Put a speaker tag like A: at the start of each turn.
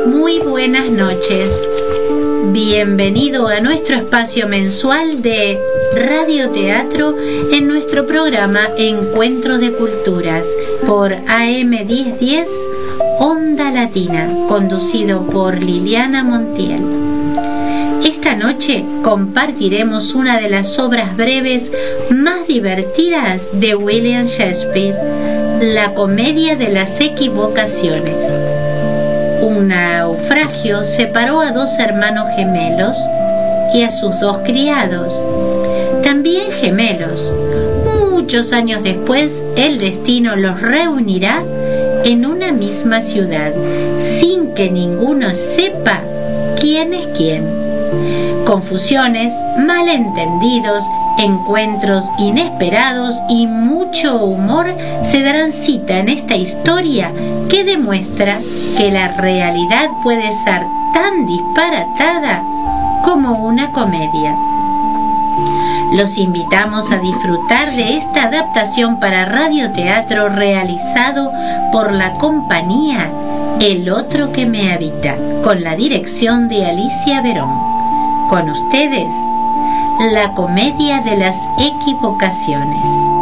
A: Muy buenas noches. Bienvenido a nuestro espacio mensual de radioteatro en nuestro programa Encuentro de Culturas por AM 1010 Onda Latina, conducido por Liliana Montiel. Esta noche compartiremos una de las obras breves más divertidas de William Shakespeare, La Comedia de las Equivocaciones. Un naufragio separó a dos hermanos gemelos y a sus dos criados, también gemelos. Muchos años después, el destino los reunirá en una misma ciudad, sin que ninguno sepa quién es quién. Confusiones, malentendidos, encuentros inesperados y mucho humor se darán cita en esta historia que demuestra que la realidad puede ser tan disparatada como una comedia. Los invitamos a disfrutar de esta adaptación para radioteatro realizado por la compañía El Otro que me habita, con la dirección de Alicia Verón. Con ustedes, La Comedia de las Equivocaciones.